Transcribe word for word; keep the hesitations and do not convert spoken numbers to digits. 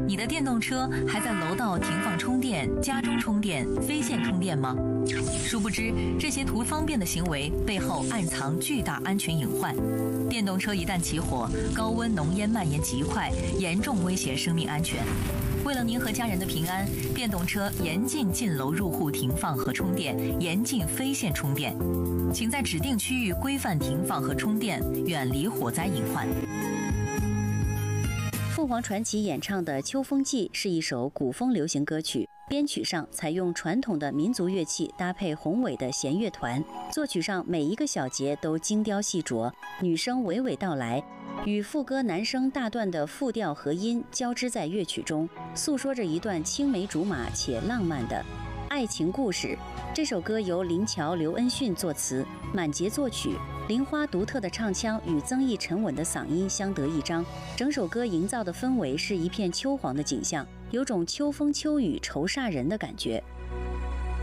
你的电动车还在楼道停放充电、家中充电、非线充电吗？殊不知，这些图方便的行为背后暗藏巨大安全隐患。电动车一旦起火，高温浓烟蔓延极快，严重威胁生命安全。为了您和家人的平安，电动车严禁进楼入户停放和充电，严禁非线充电。请在指定区域规范停放和充电，远离火灾隐患。 凤凰传奇演唱的《秋风记》是一首古风流行歌曲，编曲上采用传统的民族乐器搭配宏伟的弦乐团，作曲上每一个小节都精雕细琢，女声娓娓道来，与副歌男声大段的复调和音交织在乐曲中，诉说着一段青梅竹马且浪漫的爱情故事。这首歌由林乔、刘恩逊作词，满杰作曲，林花独特的唱腔与曾毅沉稳的嗓音相得益彰，整首歌营造的氛围是一片秋黄的景象，有种秋风秋雨愁煞人的感觉。